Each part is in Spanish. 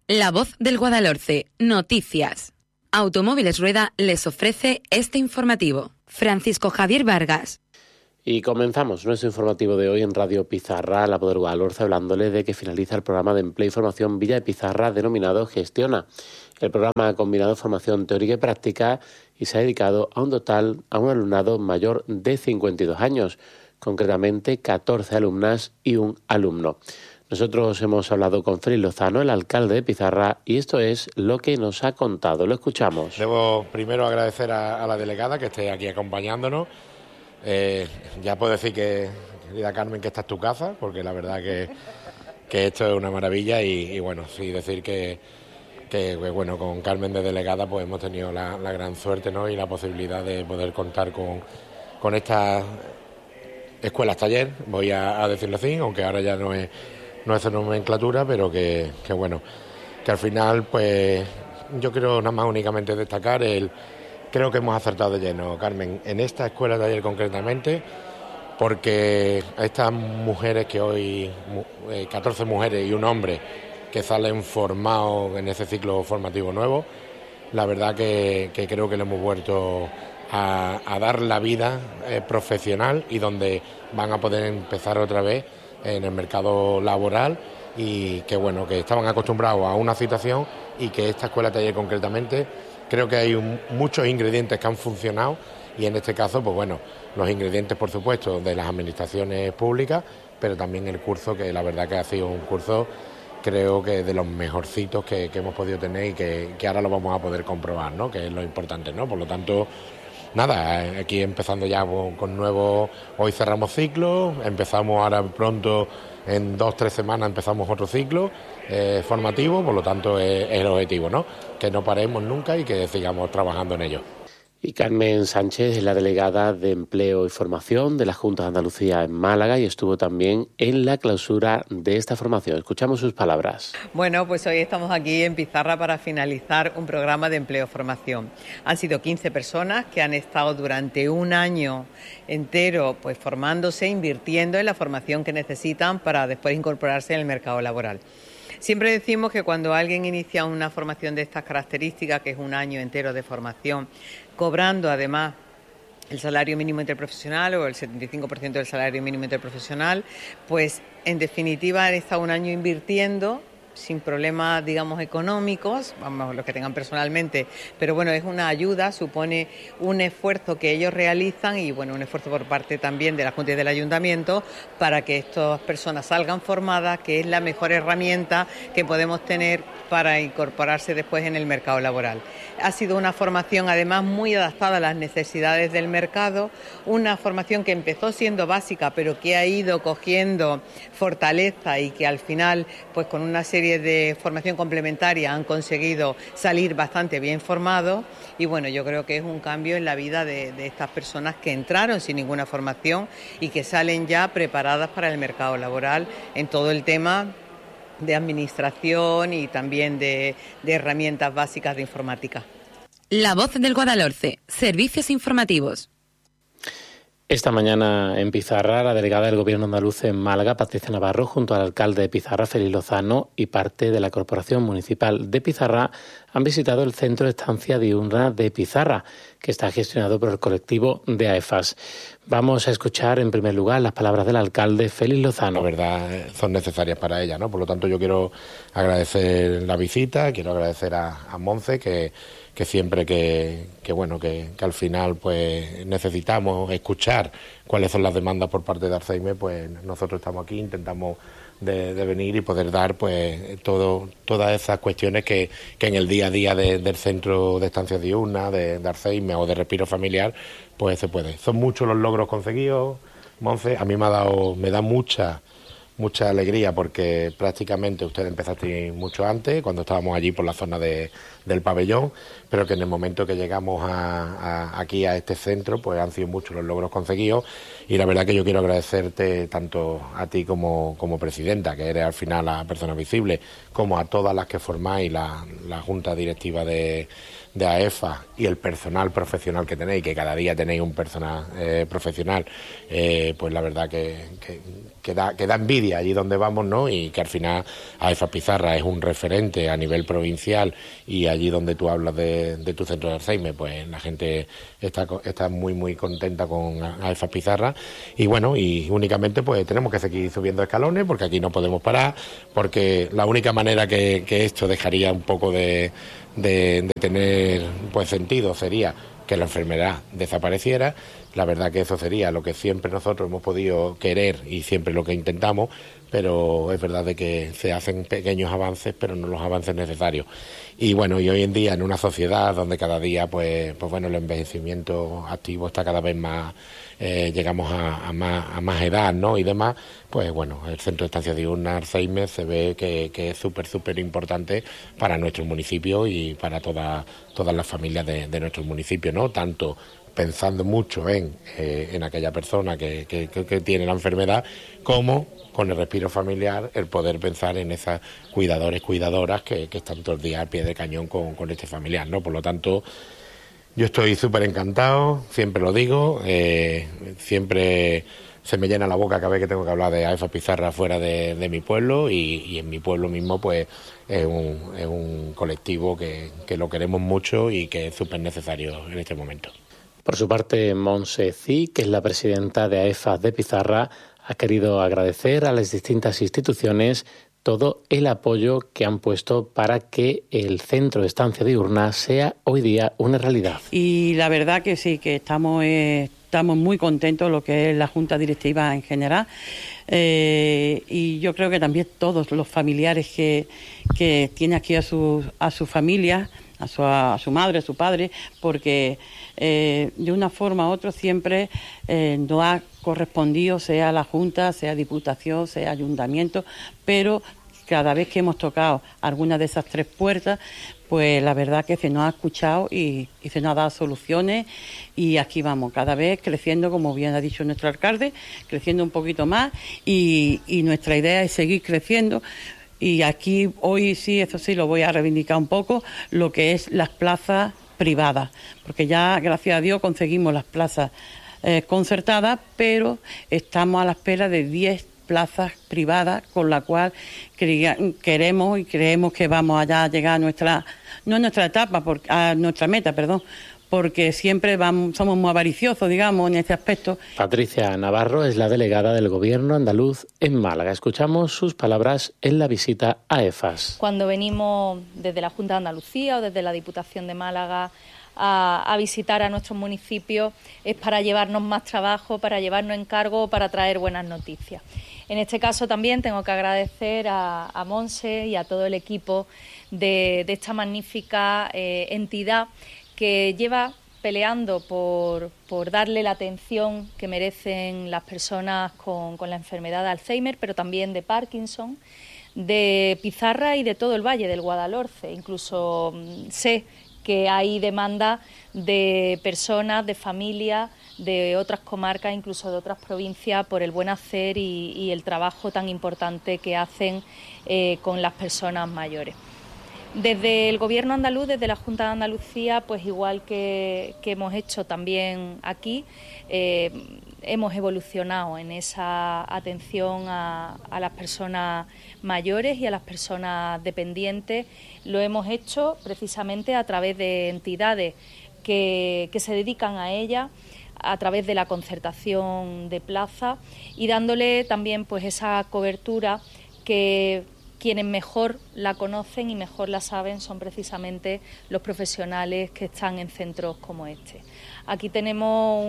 La Voz del Guadalhorce, noticias. Automóviles Rueda les ofrece este informativo. Francisco Javier Vargas. Y comenzamos nuestro informativo de hoy en Radio Pizarra, La Voz del Guadalhorce, hablándole de que finaliza el programa de empleo y formación Villa de Pizarra denominado Gestiona. El programa ha combinado formación teórica y práctica y se ha dedicado a un alumnado mayor de 52 años, concretamente 14 alumnas y un alumno. Nosotros hemos hablado con Félix Lozano, el alcalde de Pizarra, y esto es lo que nos ha contado. Lo escuchamos. Debo primero agradecer a la delegada que esté aquí acompañándonos. Ya puedo decir que, querida Carmen, que esta es tu casa, porque la verdad que esto es una maravilla y bueno, sí decir que bueno, con Carmen de delegada pues hemos tenido la gran suerte, ¿no?, y la posibilidad de poder contar con estas escuelas taller, voy a decirlo así, aunque ahora ya no es nomenclatura, pero que bueno, que al final pues yo quiero nada más únicamente destacar creo que hemos acertado de lleno, Carmen, en esta escuela taller concretamente, porque a estas mujeres que hoy, 14 mujeres y un hombre que salen formados en ese ciclo formativo nuevo, la verdad que creo que le hemos vuelto a dar la vida profesional y donde van a poder empezar otra vez en el mercado laboral y que bueno, que estaban acostumbrados a una situación y que esta escuela taller concretamente creo que hay muchos ingredientes que han funcionado y en este caso pues bueno, los ingredientes por supuesto de las administraciones públicas, pero también el curso, que la verdad que ha sido un curso creo que de los mejorcitos que hemos podido tener y que ahora lo vamos a poder comprobar, ¿no?, que es lo importante, ¿no? Por lo tanto, nada, aquí empezando ya con nuevo, hoy cerramos ciclo, empezamos ahora pronto, en 2-3 semanas empezamos otro ciclo formativo, por lo tanto es el objetivo, ¿no?, que no paremos nunca y que sigamos trabajando en ello. Y Carmen Sánchez es la delegada de Empleo y Formación de la Junta de Andalucía en Málaga y estuvo también en la clausura de esta formación. Escuchamos sus palabras. Bueno, pues hoy estamos aquí en Pizarra para finalizar un programa de empleo y formación. Han sido 15 personas que han estado durante un año entero pues formándose, invirtiendo en la formación que necesitan para después incorporarse en el mercado laboral. Siempre decimos que cuando alguien inicia una formación de estas características, que es un año entero de formación, cobrando además el salario mínimo interprofesional o el 75% del salario mínimo interprofesional, pues en definitiva han estado un año invirtiendo sin problemas, digamos, económicos, vamos, los que tengan personalmente, pero bueno, es una ayuda, supone un esfuerzo que ellos realizan y bueno, un esfuerzo por parte también de la Junta y del Ayuntamiento para que estas personas salgan formadas, que es la mejor herramienta que podemos tener para incorporarse después en el mercado laboral. Ha sido una formación además muy adaptada a las necesidades del mercado, una formación que empezó siendo básica pero que ha ido cogiendo fortaleza y que al final pues con una serie de formación complementaria han conseguido salir bastante bien formados y bueno, yo creo que es un cambio en la vida de estas personas que entraron sin ninguna formación y que salen ya preparadas para el mercado laboral en todo el tema de administración y también de herramientas básicas de informática. La Voz del Guadalhorce, servicios informativos. Esta mañana en Pizarra, la delegada del Gobierno andaluz en Málaga, Patricia Navarro, junto al alcalde de Pizarra, Félix Lozano, y parte de la Corporación Municipal de Pizarra, han visitado el Centro de Estancia Diurna de Pizarra, que está gestionado por el colectivo de AEFAS. Vamos a escuchar en primer lugar las palabras del alcalde Félix Lozano. La verdad son necesarias para ella, ¿no? Por lo tanto yo quiero agradecer la visita, quiero agradecer a Monse que siempre que al final pues necesitamos escuchar cuáles son las demandas por parte de Alzheimer, pues nosotros estamos aquí, intentamos de venir y poder dar pues todas esas cuestiones que en el día a día del centro de estancias diurnas, de Alzheimer o de respiro familiar, pues se puede. Son muchos los logros conseguidos, Monse, a mí me da mucha alegría porque prácticamente usted empezaste mucho antes, cuando estábamos allí por la zona del pabellón, pero que en el momento que llegamos aquí a este centro, pues han sido muchos los logros conseguidos y la verdad que yo quiero agradecerte tanto a ti como presidenta, que eres al final la persona visible, como a todas las que formáis la Junta Directiva de de AEFA y el personal profesional que tenéis, que cada día tenéis un personal profesional, pues la verdad que da envidia allí donde vamos, ¿no? Y que al final AEFA Pizarra es un referente a nivel provincial, y allí donde tú hablas de tu centro de Alzheimer, pues la gente está muy muy contenta con AEFA Pizarra. Y bueno, y únicamente pues tenemos que seguir subiendo escalones, porque aquí no podemos parar, porque la única manera que esto dejaría un poco de tener pues sentido sería que la enfermedad desapareciera. La verdad que eso sería lo que siempre nosotros hemos podido querer y siempre lo que intentamos, pero es verdad de que se hacen pequeños avances, pero no los avances necesarios. Y bueno, y hoy en día en una sociedad donde cada día pues bueno, el envejecimiento activo está cada vez más, llegamos a más edad, ¿no? Y demás, pues bueno, el centro de estancia diurna Alzheimer se ve que es súper importante para nuestro municipio y para todas las familias de nuestro municipio, ¿no? Tanto pensando mucho en aquella persona que tiene la enfermedad, como con el respiro familiar, el poder pensar en esas cuidadoras que están todos los días al pie de cañón con este familiar, ¿no? Por lo tanto, yo estoy súper encantado, siempre lo digo, siempre se me llena la boca cada vez que tengo que hablar de AEFA Pizarra fuera de mi pueblo, y en mi pueblo mismo pues es un colectivo que lo queremos mucho y que es súper necesario en este momento. Por su parte, Montse Cid, que es la presidenta de AEFA de Pizarra, ha querido agradecer a las distintas instituciones todo el apoyo que han puesto para que el centro de estancia diurna sea hoy día una realidad. Y la verdad que sí, que estamos muy contentos, lo que es la Junta Directiva en general, y yo creo que también todos los familiares que tiene aquí a su familia, a su madre, a su padre, porque de una forma u otra siempre nos ha correspondido, sea la Junta, sea Diputación, sea Ayuntamiento, pero cada vez que hemos tocado alguna de esas tres puertas, pues la verdad que se nos ha escuchado y se nos ha dado soluciones, y aquí vamos, cada vez creciendo, como bien ha dicho nuestro alcalde, creciendo un poquito más, y nuestra idea es seguir creciendo. Y aquí hoy sí, eso sí, lo voy a reivindicar un poco, lo que es las plazas privadas, porque ya, gracias a Dios, conseguimos las plazas concertadas, pero estamos a la espera de 10 plazas privadas, con la cual queremos y creemos que vamos allá a llegar a nuestra meta, porque siempre somos muy avariciosos, digamos, en este aspecto. Patricia Navarro es la delegada del Gobierno andaluz en Málaga. Escuchamos sus palabras en la visita a EFAS. Cuando venimos desde la Junta de Andalucía o desde la Diputación de Málaga a visitar a nuestros municipios, es para llevarnos más trabajo, para llevarnos encargo, para traer buenas noticias. En este caso también tengo que agradecer a Montse y a todo el equipo de esta magnífica entidad que lleva peleando por darle la atención que merecen las personas con la enfermedad de Alzheimer, pero también de Parkinson, de Pizarra y de todo el Valle del Guadalhorce. Incluso sé que hay demanda de personas, de familias, de otras comarcas, incluso de otras provincias, por el buen hacer y el trabajo tan importante que hacen con las personas mayores. Desde el Gobierno andaluz, desde la Junta de Andalucía, pues igual que hemos hecho también aquí, hemos evolucionado en esa atención a las personas mayores y a las personas dependientes. Lo hemos hecho precisamente a través de entidades que se dedican a ella, a través de la concertación de plaza, y dándole también pues esa cobertura que quienes mejor la conocen y mejor la saben son precisamente los profesionales que están en centros como este. Aquí tenemos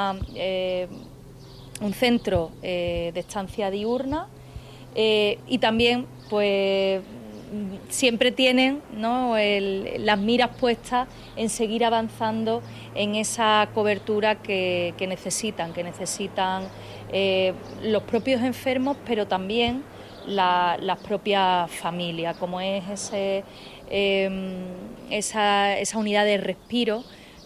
un centro de estancia diurna y también pues siempre tienen, ¿no?, las miras puestas en seguir avanzando en esa cobertura que necesitan los propios enfermos, pero también las propias familias, como es esa unidad de respiro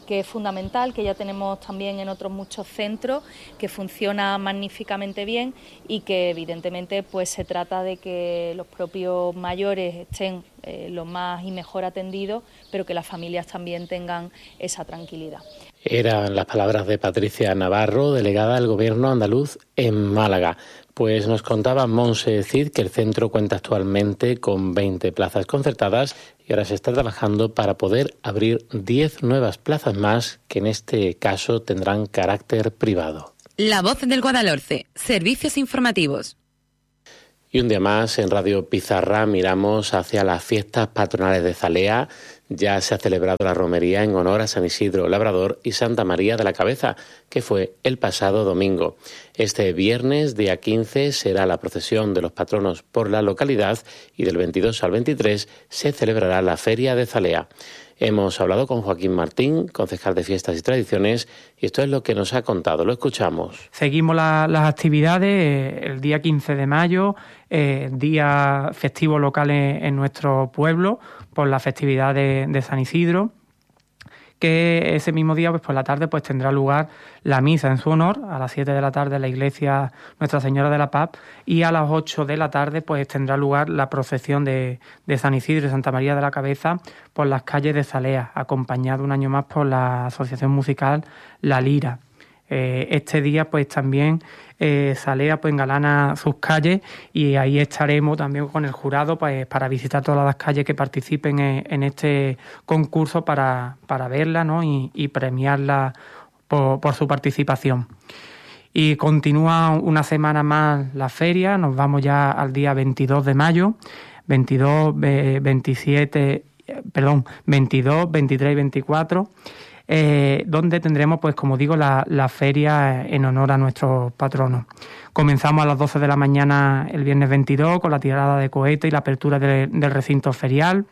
que es fundamental, que ya tenemos también en otros muchos centros, que funciona magníficamente bien y que evidentemente pues se trata de que los propios mayores estén lo más y mejor atendidos, pero que las familias también tengan esa tranquilidad. Eran las palabras de Patricia Navarro, delegada del Gobierno andaluz en Málaga. Pues nos contaba Montse Cid que el centro cuenta actualmente con 20 plazas concertadas y ahora se está trabajando para poder abrir 10 nuevas plazas más que en este caso tendrán carácter privado. La Voz del Guadalhorce, servicios informativos. Y un día más en Radio Pizarra miramos hacia las fiestas patronales de Zalea. Ya se ha celebrado la romería en honor a San Isidro Labrador y Santa María de la Cabeza, que fue el pasado domingo. Este viernes, día 15, será la procesión de los patronos por la localidad y del 22 al 23 se celebrará la Feria de Zalea. Hemos hablado con Joaquín Martín, concejal de Fiestas y Tradiciones, y esto es lo que nos ha contado. Lo escuchamos. Seguimos las actividades el día 15 de mayo, día festivo local en nuestro pueblo, por la festividad de San Isidro, que ese mismo día, pues por la tarde, pues tendrá lugar la misa en su honor, a las 7 de la tarde en la iglesia Nuestra Señora de la Paz, y a las 8 de la tarde, pues tendrá lugar la procesión de San Isidro y Santa María de la Cabeza por las calles de Zalea, acompañado un año más por la asociación musical La Lira. Este día pues también Zalea pues engalana sus calles y ahí estaremos también con el jurado pues para visitar todas las calles que participen en este concurso para verla, ¿no? y premiarla por su participación. Y continúa una semana más la feria, nos vamos ya al día 22 de mayo, 22, 23 y 24, donde tendremos, pues como digo, la feria en honor a nuestros patronos. Comenzamos a las 12 de la mañana el viernes 22 con la tirada de cohetes y la apertura del recinto ferial.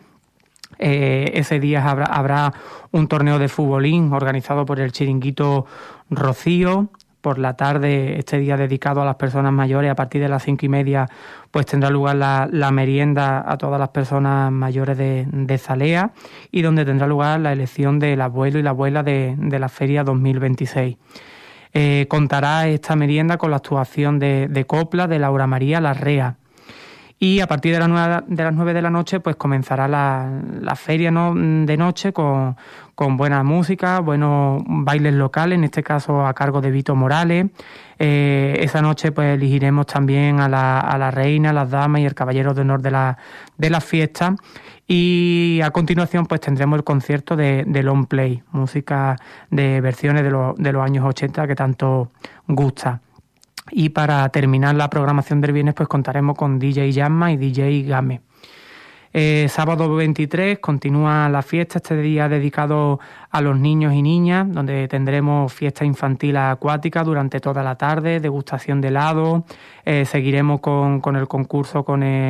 Ese día habrá un torneo de futbolín organizado por el Chiringuito Rocío. Por la tarde, este día dedicado a las personas mayores, a partir de las 5:30, pues tendrá lugar la merienda a todas las personas mayores de Zalea y donde tendrá lugar la elección del abuelo y la abuela de la Feria 2026. Contará esta merienda con la actuación de copla de Laura María Larrea. Y a partir de las 9 de la noche pues comenzará la feria, ¿no?, de noche con buena música, buenos bailes locales, en este caso a cargo de Vito Morales. Esa noche pues elegiremos también a la reina, las damas y el caballero de honor de la fiesta. Y a continuación pues tendremos el concierto de long play, música de versiones de los años 80 que tanto gusta. Y para terminar la programación del viernes pues contaremos con DJ Yamma y DJ Game. Sábado 23 continúa la fiesta, este día dedicado a los niños y niñas, donde tendremos fiesta infantil acuática durante toda la tarde, degustación de helado, seguiremos con el concurso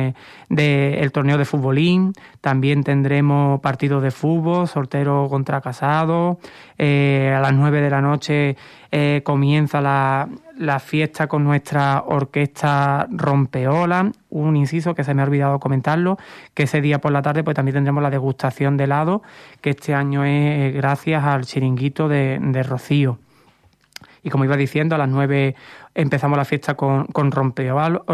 el torneo de futbolín, también tendremos partidos de fútbol, soltero contra casado, a las 9 de la noche comienza la fiesta con nuestra orquesta Rompeola. Un inciso que se me ha olvidado comentarlo, que ese día por la tarde pues también tendremos la degustación de helado, que este año es gracias al Chiringuito de Rocío. Y como iba diciendo, a las 9 empezamos la fiesta con Rompeola,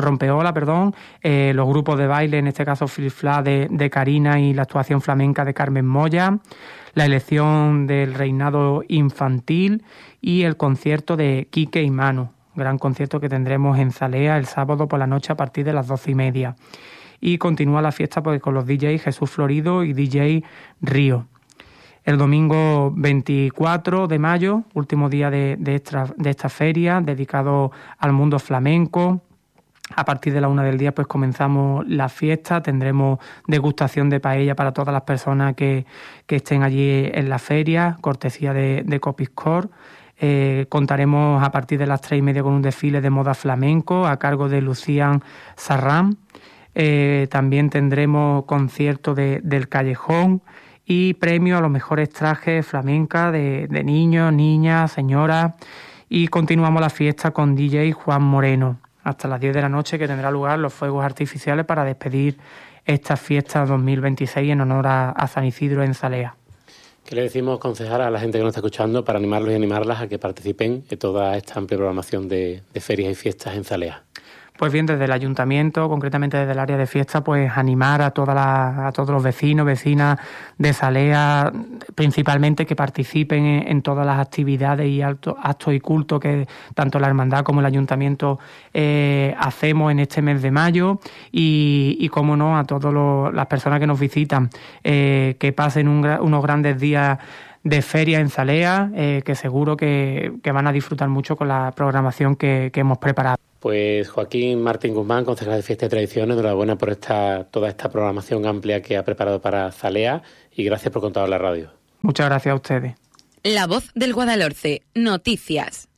los grupos de baile, en este caso Flip Flap de Karina y la actuación flamenca de Carmen Moya, la elección del reinado infantil y el concierto de Quique y Manu, gran concierto que tendremos en Zalea el sábado por la noche a partir de las 12:30. Y continúa la fiesta pues con los DJ Jesús Florido y DJ Río. El domingo 24 de mayo, último día de esta feria, dedicado al mundo flamenco. A partir de la 1 del día pues comenzamos la fiesta, tendremos degustación de paella para todas las personas que estén allí en la feria, cortesía de Copiscor. Contaremos a partir de las 3:30 con un desfile de moda flamenco a cargo de Lucian Sarram. También tendremos concierto del Callejón y premio a los mejores trajes flamenca de niños, niñas, señoras. Y continuamos la fiesta con DJ Juan Moreno hasta las 10 de la noche, que tendrá lugar los fuegos artificiales para despedir esta fiesta 2026 en honor a San Isidro en Zalea. ¿Qué le decimos, concejala, a la gente que nos está escuchando para animarlos y animarlas a que participen en toda esta amplia programación de ferias y fiestas en Zalea? Pues bien, desde el ayuntamiento, concretamente desde el área de fiesta, pues animar a todos los vecinos, vecinas de Zalea, principalmente que participen en todas las actividades y actos y cultos que tanto la hermandad como el ayuntamiento hacemos en este mes de mayo y cómo no, a todas las personas que nos visitan, que pasen unos grandes días de feria en Zalea, que seguro que van a disfrutar mucho con la programación que hemos preparado. Pues Joaquín Martín Guzmán, concejal de Fiesta y Tradiciones, enhorabuena por toda esta programación amplia que ha preparado para Zalea y gracias por contar en la radio. Muchas gracias a ustedes. La Voz del Guadalhorce, noticias.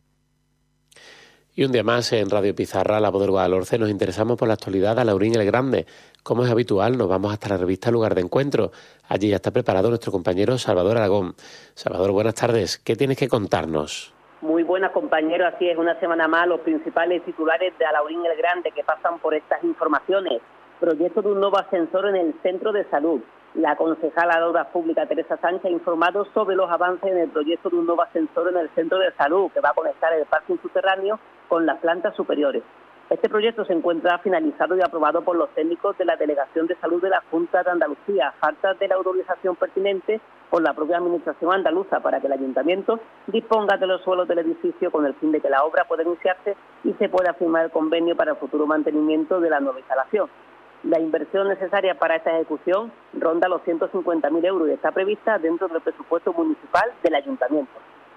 Y un día más en Radio Pizarra, La Voz del Guadalhorce, nos interesamos por la actualidad de Alaurín el Grande. Como es habitual, nos vamos hasta la revista Lugar de Encuentro. Allí ya está preparado nuestro compañero Salvador Aragón. Salvador, buenas tardes. ¿Qué tienes que contarnos? Muy buenas, compañeros. Así es, una semana más los principales titulares de Alaurín el Grande que pasan por estas informaciones. Proyecto de un nuevo ascensor en el centro de salud. La concejala de Obras Públicas, Teresa Sánchez, ha informado sobre los avances en el proyecto de un nuevo ascensor en el centro de salud que va a conectar el parking subterráneo con las plantas superiores. Este proyecto se encuentra finalizado y aprobado por los técnicos de la Delegación de Salud de la Junta de Andalucía, falta de la autorización pertinente por la propia Administración andaluza para que el Ayuntamiento disponga de los suelos del edificio con el fin de que la obra pueda iniciarse y se pueda firmar el convenio para el futuro mantenimiento de la nueva instalación. La inversión necesaria para esta ejecución ronda los 150.000 euros y está prevista dentro del presupuesto municipal del Ayuntamiento.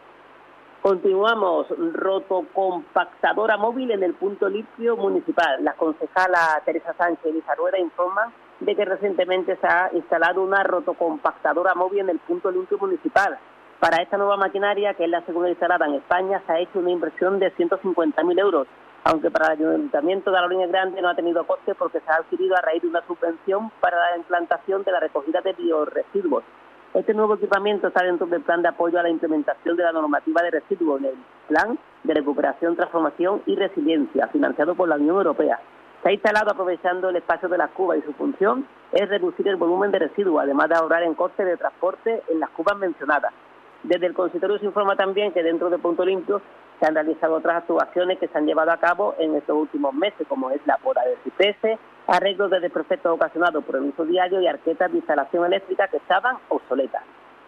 Continuamos, rotocompactadora móvil en el punto limpio municipal. Las concejalas Teresa Sánchez y Elisa Rueda informan de que recientemente se ha instalado una rotocompactadora móvil en el punto limpio municipal. Para esta nueva maquinaria, que es la segunda instalada en España, se ha hecho una inversión de 150.000 euros, aunque para el Ayuntamiento de Alaurín el Grande no ha tenido coste porque se ha adquirido a raíz de una subvención para la implantación de la recogida de biorresiduos. Este nuevo equipamiento está dentro del plan de apoyo a la implementación de la normativa de residuos en el Plan de Recuperación, Transformación y Resiliencia, financiado por la Unión Europea. Se ha instalado aprovechando el espacio de las cubas y su función es reducir el volumen de residuos, además de ahorrar en costes de transporte en las cubas mencionadas. Desde el consistorio se informa también que dentro de Punto Limpio se han realizado otras actuaciones que se han llevado a cabo en estos últimos meses, como es la poda de cipreses, arreglos de desperfectos ocasionados por el uso diario y arquetas de instalación eléctrica que estaban obsoletas.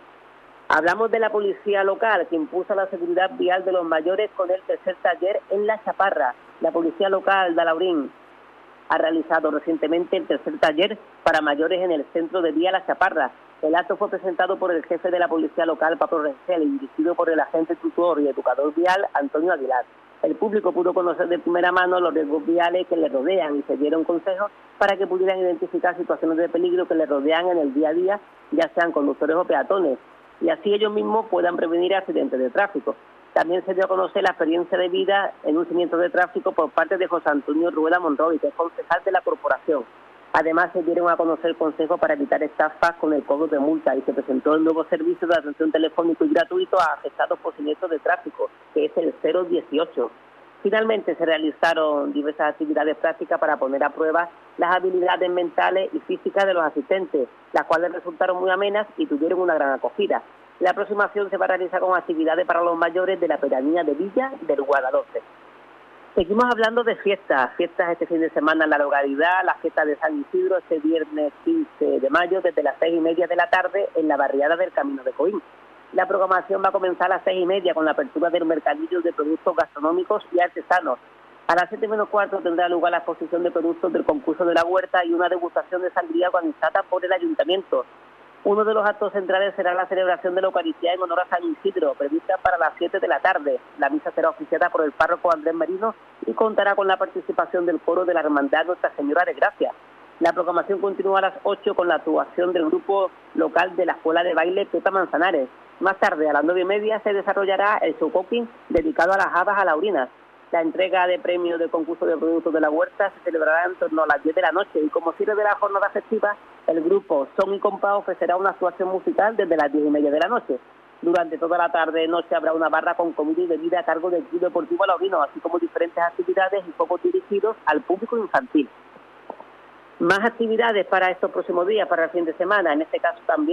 Hablamos de la policía local, que impulsa la seguridad vial de los mayores con el tercer taller en La Chaparra. La policía local de Alaurín ha realizado recientemente el tercer taller para mayores en el centro de día La Chaparra. El acto fue presentado por el jefe de la policía local, Pablo Rengel, y dirigido por el agente tutor y educador vial, Antonio Aguilar. El público pudo conocer de primera mano los riesgos viales que le rodean y se dieron consejos para que pudieran identificar situaciones de peligro que le rodean en el día a día, ya sean conductores o peatones, y así ellos mismos puedan prevenir accidentes de tráfico. También se dio a conocer la experiencia de vida en un siniestro de tráfico por parte de José Antonio Rueda Monroy, que es concejal de la corporación. Además, se dieron a conocer consejos para evitar estafas con el cobro de multa y se presentó el nuevo servicio de atención telefónico y gratuito a afectados por siniestros de tráfico, que es el 018. Finalmente, se realizaron diversas actividades prácticas para poner a prueba las habilidades mentales y físicas de los asistentes, las cuales resultaron muy amenas y tuvieron una gran acogida. La próxima acción se va a realizar con actividades para los mayores de la pedanía de Villa del Guadalhorce. Seguimos hablando de fiestas este fin de semana en la localidad, la fiesta de San Isidro este viernes 15 de mayo desde las 6:30 de la tarde en la barriada del Camino de Coín. La programación va a comenzar a las 6:30 con la apertura del mercadillo de productos gastronómicos y artesanos. A las 7:15 tendrá lugar la exposición de productos del concurso de la huerta y una degustación de sangría organizada por el Ayuntamiento. Uno de los actos centrales será la celebración de la Eucaristía en honor a San Isidro, prevista para las 7 de la tarde. La misa será oficiada por el párroco Andrés Merino y contará con la participación del coro de la Hermandad Nuestra Señora de Gracia. La programación continúa a las 8 con la actuación del grupo local de la Escuela de Baile Pepa Manzanares. Más tarde, a las 9:30, se desarrollará el showcoping dedicado a las habas alaurinas. La entrega de premios del concurso de productos de la huerta se celebrará en torno a las 10 de la noche y como cierre de la jornada festiva, el grupo Son y Compa ofrecerá una actuación musical desde las 10:30 de la noche. Durante toda la tarde noche habrá una barra con comida y bebida a cargo del Club Deportivo Alaurino, así como diferentes actividades y focos dirigidos al público infantil. Más actividades para estos próximos días, para el fin de semana. En este caso también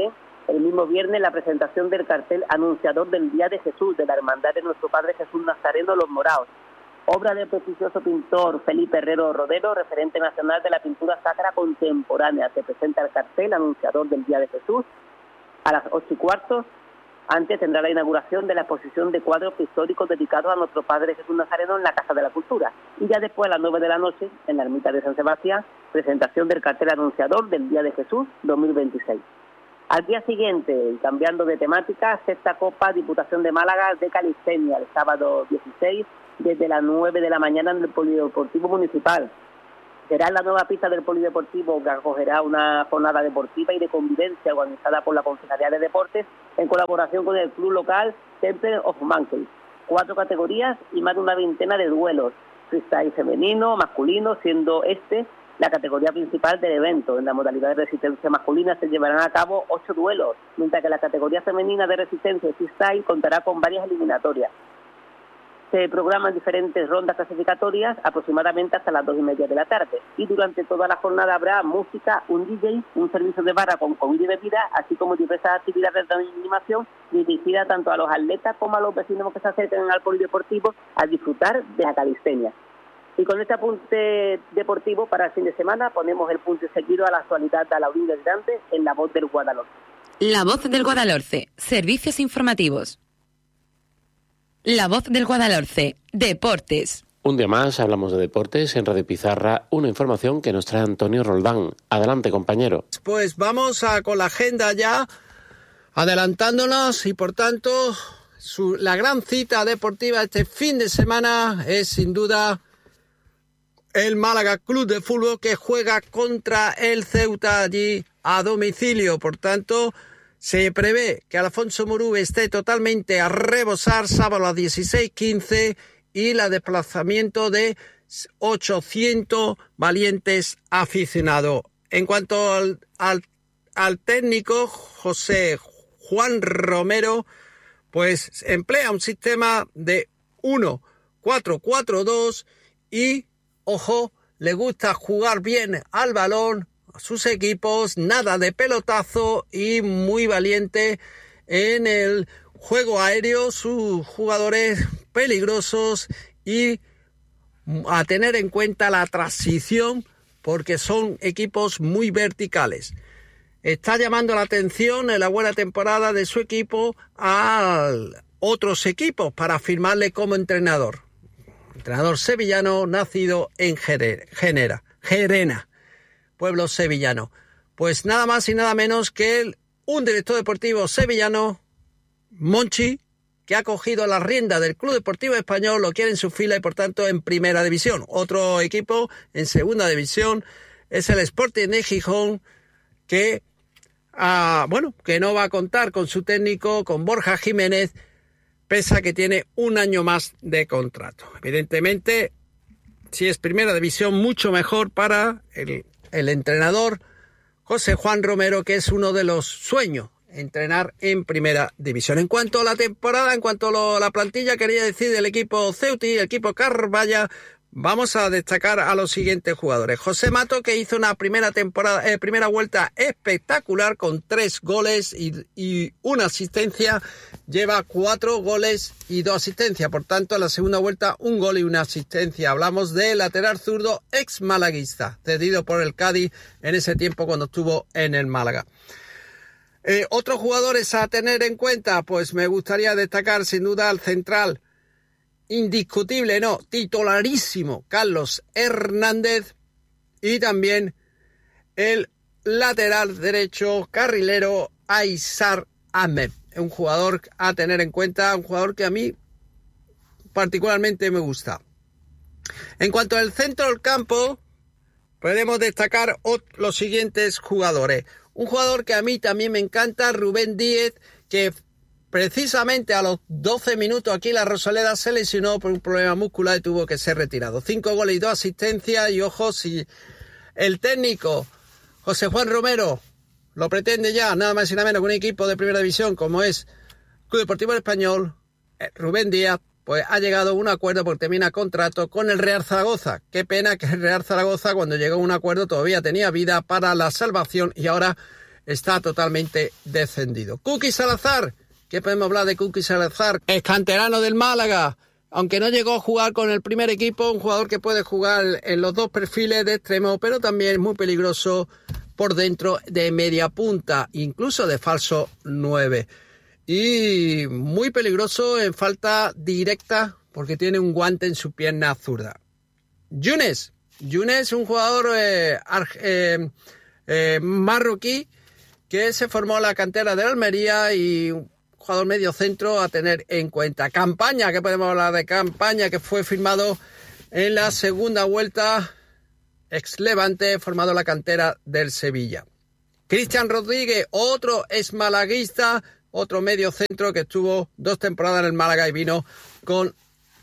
El mismo viernes la presentación del cartel anunciador del Día de Jesús, de la Hermandad de Nuestro Padre Jesús Nazareno Los Morados, obra del prestigioso pintor Felipe Herrero Rodero, referente nacional de la pintura sacra contemporánea. Se presenta el cartel anunciador del Día de Jesús a las 8:15. Antes tendrá la inauguración de la exposición de cuadros históricos dedicados a Nuestro Padre Jesús Nazareno en la Casa de la Cultura. Y ya después, a las 9 de la noche, en la ermita de San Sebastián, presentación del cartel anunciador del Día de Jesús 2026. Al día siguiente, cambiando de temática, sexta Copa Diputación de Málaga de Calistenia, el sábado 16, desde las 9 de la mañana en el Polideportivo Municipal. Será la nueva pista del Polideportivo, que acogerá una jornada deportiva y de convivencia organizada por la Concejalía de Deportes en colaboración con el club local Temple of Monkeys. 4 categorías y más de una veintena de duelos, freestyle femenino, masculino, siendo la categoría principal del evento. En la modalidad de resistencia masculina se llevarán a cabo 8 duelos, mientras que la categoría femenina de resistencia y freestyle contará con varias eliminatorias. Se programan diferentes rondas clasificatorias aproximadamente hasta las 2:30 de la tarde, y durante toda la jornada habrá música, un DJ, un servicio de barra con comida y bebida, así como diversas actividades de animación dirigidas tanto a los atletas como a los vecinos que se acerquen al polideportivo a disfrutar de la calistenia. Y con este apunte deportivo para el fin de semana ponemos el punto seguido a la actualidad de Laurín del Grande en La Voz del Guadalhorce. La Voz del Guadalhorce, servicios informativos. La Voz del Guadalhorce, deportes. Un día más hablamos de deportes en Radio Pizarra, una información que nos trae Antonio Roldán. Adelante, compañero. Pues vamos con la agenda ya, adelantándonos, y por tanto la gran cita deportiva este fin de semana es sin duda el Málaga Club de Fútbol, que juega contra el Ceuta allí a domicilio. Por tanto, se prevé que Alfonso Murube esté totalmente a rebosar sábado a las 16:15 y el desplazamiento de 800 valientes aficionados. En cuanto al técnico, José Juan Romero, pues emplea un sistema de 1-4-4-2 y, ojo, le gusta jugar bien al balón a sus equipos, nada de pelotazo, y muy valiente en el juego aéreo, sus jugadores peligrosos, y a tener en cuenta la transición porque son equipos muy verticales. Está llamando la atención en la buena temporada de su equipo a otros equipos para firmarle como entrenador. Entrenador sevillano nacido en Gerena, pueblo sevillano. Pues nada más y nada menos que un director deportivo sevillano, Monchi, que ha cogido la rienda del Club Deportivo Español, lo quiere en su fila y por tanto en primera división. Otro equipo en segunda división es el Sporting de Gijón, que no va a contar con su técnico, con Borja Jiménez, pese a que tiene un año más de contrato. Evidentemente, si es primera división, mucho mejor para el entrenador José Juan Romero, que es uno de los sueños, entrenar en primera división. En cuanto a la temporada, en cuanto a la plantilla, quería decir del equipo Ceuti, el equipo Carvalla, vamos a destacar a los siguientes jugadores. José Mato, que hizo una primera vuelta espectacular con 3 goles y una asistencia, lleva 4 goles y 2 asistencias. Por tanto, en la segunda vuelta, 1 gol y 1 asistencia. Hablamos de lateral zurdo ex malaguista, cedido por el Cádiz en ese tiempo cuando estuvo en el Málaga. Otros jugadores a tener en cuenta, pues me gustaría destacar sin duda al central, indiscutible, titularísimo, Carlos Hernández, y también el lateral derecho carrilero Aysar Ahmed, un jugador a tener en cuenta, un jugador que a mí particularmente me gusta. En cuanto al centro del campo, podemos destacar los siguientes jugadores. Un jugador que a mí también me encanta, Rubén Díez, que precisamente a los 12 minutos aquí la Rosaleda se lesionó por un problema muscular y tuvo que ser retirado. 5 goles y 2 asistencias, y ojo, si el técnico José Juan Romero lo pretende ya, nada más y nada menos que un equipo de primera división como es Club Deportivo Español, Rubén Díaz, pues ha llegado a un acuerdo porque termina contrato con el Real Zaragoza. Qué pena que el Real Zaragoza, cuando llegó a un acuerdo, todavía tenía vida para la salvación, y ahora está totalmente descendido. Kuki Salazar, ¿qué podemos hablar de Kuki Salazar? Es canterano del Málaga, aunque no llegó a jugar con el primer equipo, un jugador que puede jugar en los dos perfiles de extremo, pero también es muy peligroso por dentro de media punta, incluso de falso 9. Y muy peligroso en falta directa porque tiene un guante en su pierna zurda. Younes, un jugador marroquí que se formó en la cantera de Almería y un jugador medio centro a tener en cuenta. Campaña, que podemos hablar de Campaña, que fue firmado en la segunda vuelta, ex Levante, formado en la cantera del Sevilla. Cristian Rodríguez, otro ex malaguista, otro medio centro que estuvo 2 temporadas en el Málaga y vino con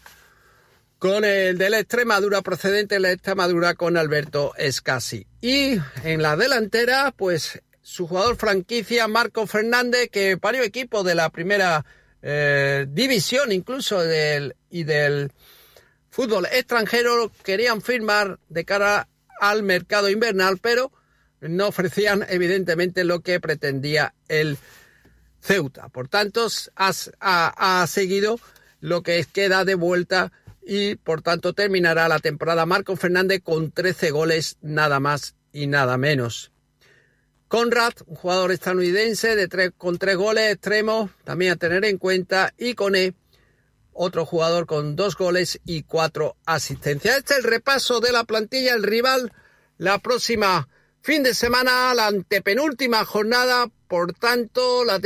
el de la Extremadura, procedente de la Extremadura, con Alberto Escasi. Y en la delantera, pues su jugador franquicia, Marco Fernández, que varios equipos de la primera división, incluso del fútbol extranjero, querían firmar de cara al mercado invernal, pero no ofrecían evidentemente lo que pretendía el Ceuta. Por tanto, ha seguido lo que queda de vuelta y por tanto terminará la temporada Marco Fernández con 13 goles, nada más y nada menos. Conrad, un jugador estadounidense con 3 goles, extremo, también a tener en cuenta, y Koné, otro jugador con 2 goles y 4 asistencias. Este es el repaso de la plantilla. El rival la próxima fin de semana, la antepenúltima jornada, por tanto la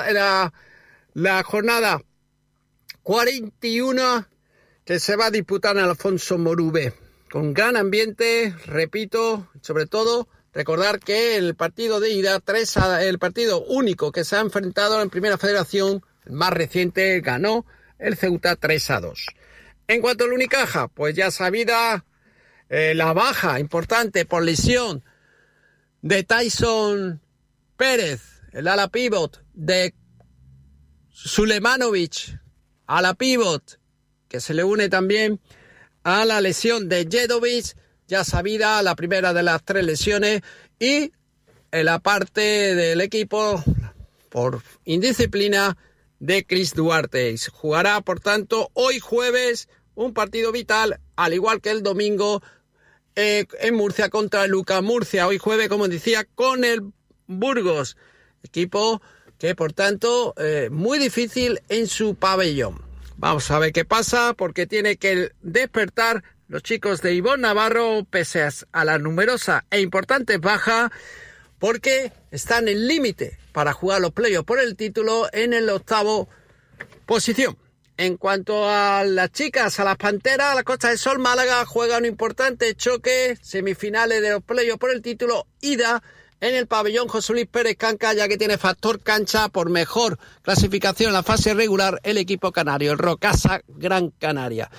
jornada 41 que se va a disputar en Alfonso Morube, con gran ambiente, repito, sobre todo recordar que el partido de ida, el partido único que se ha enfrentado en Primera Federación, el más reciente, ganó el Ceuta 3-2. En cuanto al Unicaja, pues ya sabida la baja importante por lesión de Tyson Pérez, el ala pívot, de Sulemanovic, ala pívot, que se le une también a la lesión de Jedovic, ya sabida la primera de las 3 lesiones, y en la parte del equipo por indisciplina de Chris Duarte. Jugará, por tanto, hoy jueves un partido vital, al igual que el domingo en Murcia contra el Lucas Murcia. Hoy jueves, como decía, con el Burgos, equipo que, por tanto, muy difícil en su pabellón. Vamos a ver qué pasa, porque tiene que despertar los chicos de Ivonne Navarro, pese a las numerosas e importantes bajas, porque están en límite para jugar los playoffs por el título en el 8avo posición. En cuanto a las chicas, a las Panteras, la Costa del Sol Málaga juega un importante choque, semifinales de los playoffs por el título, ida en el pabellón José Luis Pérez Canca, ya que tiene factor cancha por mejor clasificación en la fase regular el equipo canario, el Rocasa Gran Canaria.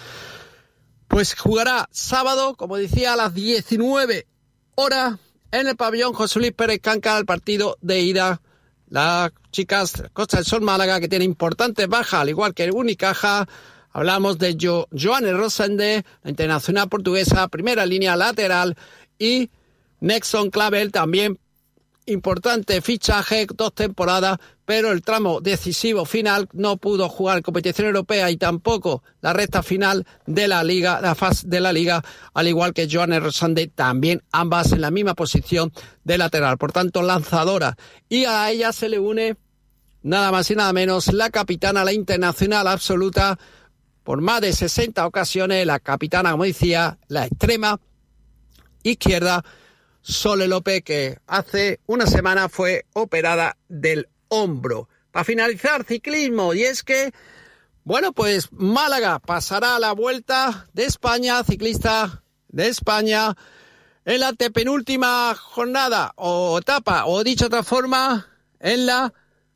Pues jugará sábado, como decía, a las 19 horas en el pabellón José Luis Pérez Canca, el partido de ida. Las chicas Costa del Sol Málaga, que tiene importantes bajas, al igual que el Unicaja. Hablamos de Joanne Rosende, la internacional portuguesa, primera línea lateral, y Nexon Clavel, también importante fichaje, 2 temporadas, pero el tramo decisivo final no pudo jugar competición europea y tampoco la recta final de la liga, la fase de la liga, al igual que Joanne Rosande, también ambas en la misma posición de lateral, por tanto lanzadora, y a ella se le une nada más y nada menos la capitana, la internacional absoluta por más de 60 ocasiones, la capitana, como decía, la extrema izquierda, Sole López, que hace una semana fue operada del hombro. Para finalizar, ciclismo, y es que, bueno, pues Málaga pasará a la Vuelta de España, ciclista de España, en la antepenúltima jornada o etapa, o dicho de otra forma, en la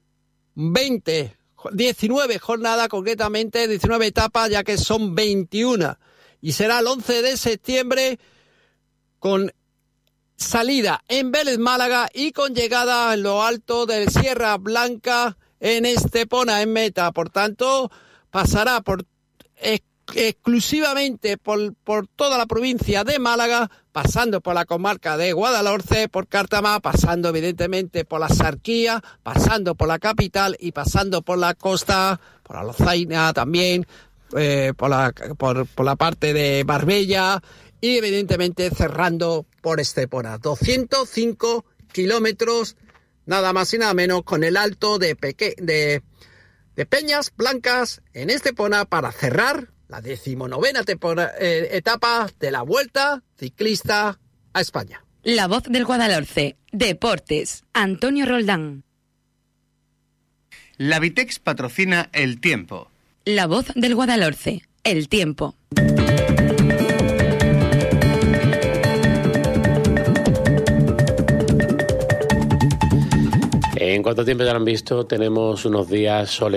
19 jornada, concretamente 19 etapas, ya que son 21, y será el 11 de septiembre con salida en Vélez Málaga y con llegada en lo alto de Sierra Blanca en Estepona, en meta. Por tanto, pasará exclusivamente por toda la provincia de Málaga pasando por la comarca de Guadalhorce, por Cártama, pasando evidentemente por la Sarquía, pasando por la capital y pasando por la costa, por la Lozaina también, por la parte de Marbella y evidentemente cerrando por Estepona. 205 kilómetros, nada más y nada menos, con el alto de Peñas Blancas en Estepona para cerrar la 19ª etapa de la Vuelta Ciclista a España. La Voz del Guadalhorce, Deportes, Antonio Roldán. La Vitex patrocina El Tiempo. La Voz del Guadalhorce, El Tiempo. En cuanto tiempo ya lo han visto, tenemos unos días soleados.